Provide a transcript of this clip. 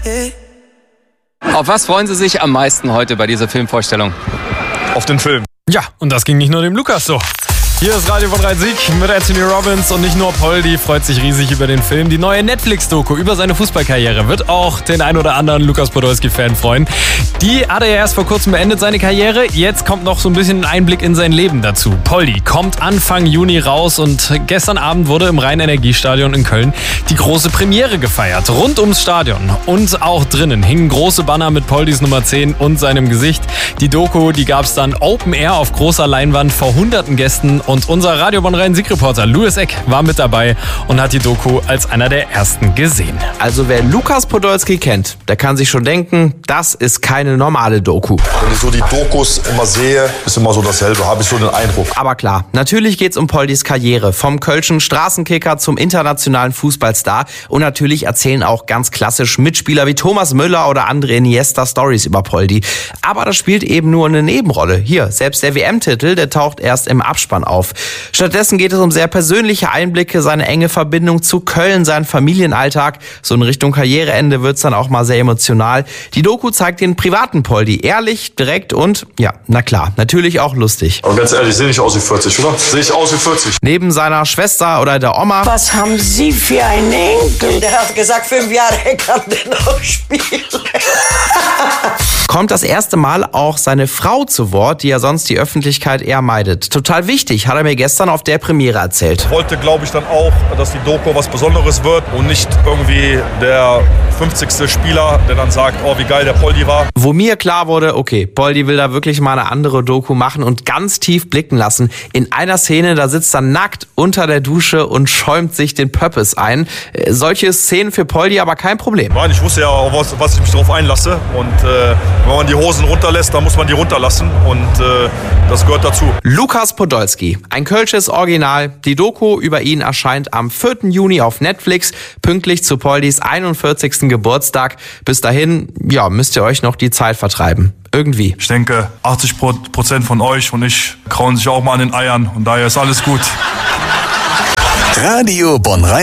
Auf was freuen Sie sich am meisten heute bei dieser Filmvorstellung? Auf den Film. Ja, und das ging nicht nur dem Lukas so. Hier ist Radio von Rhein-Sieg mit Anthony Robbins und nicht nur Poldi freut sich riesig über den Film. Die neue Netflix-Doku über seine Fußballkarriere wird auch den ein oder anderen Lukas Podolski-Fan freuen. Die hat er ja erst vor kurzem beendet, seine Karriere. Jetzt kommt noch so ein bisschen ein Einblick in sein Leben dazu. Poldi kommt Anfang Juni raus und gestern Abend wurde im Rhein-Energiestadion in Köln die große Premiere gefeiert. Rund ums Stadion und auch drinnen hingen große Banner mit Poldis Nummer 10 und seinem Gesicht. Die Doku, die gab es dann Open Air auf großer Leinwand vor hunderten Gästen. Und unser Radio Bonn Rhein-Sieg-Reporter Louis Eck war mit dabei und hat die Doku als einer der ersten gesehen. Also wer Lukas Podolski kennt, der kann sich schon denken, das ist keine normale Doku. Wenn ich so die Dokus immer sehe, ist immer so dasselbe, habe ich so den Eindruck. Aber klar, natürlich geht's um Poldis Karriere. Vom kölschen Straßenkicker zum internationalen Fußballstar. Und natürlich erzählen auch ganz klassisch Mitspieler wie Thomas Müller oder André Iniesta Stories über Poldi. Aber das spielt eben nur eine Nebenrolle. Hier, selbst der WM-Titel, der taucht erst im Abspann auf. Stattdessen geht es um sehr persönliche Einblicke, seine enge Verbindung zu Köln, seinen Familienalltag. So in Richtung Karriereende wird's dann auch mal sehr emotional. Die Doku zeigt den privaten Poldi ehrlich, direkt und, ja, na klar, natürlich auch lustig. Aber ganz ehrlich, sehe ich aus wie 40, oder? Sehe ich aus wie 40. Neben seiner Schwester oder der Oma. Was haben Sie für einen Enkel? Der hat gesagt, 5 Jahre kann der noch spielen. Kommt das erste Mal auch seine Frau zu Wort, die ja sonst die Öffentlichkeit eher meidet. Total wichtig, hat er mir gestern auf der Premiere erzählt. Wollte, glaube ich, dann auch, dass die Doku was Besonderes wird und nicht irgendwie der 50. Spieler, der dann sagt, oh, wie geil der Poldi war. Wo mir klar wurde, okay, Poldi will da wirklich mal eine andere Doku machen und ganz tief blicken lassen. In einer Szene, da sitzt er nackt unter der Dusche und schäumt sich den Pöppes ein. Solche Szenen für Poldi aber kein Problem. Nein, ich wusste ja, auf was ich mich drauf einlasse. Und wenn man die Hosen runterlässt, dann muss man die runterlassen. Und das gehört dazu. Lukas Podolski, ein kölsches Original. Die Doku über ihn erscheint am 4. Juni auf Netflix, pünktlich zu Poldis 41. Geburtstag. Bis dahin, ja, müsst ihr euch noch die Zeit vertreiben. Irgendwie. Ich denke, 80% von euch und ich krauen sich auch mal an den Eiern. Und daher ist alles gut. Radio Bonn Rhein.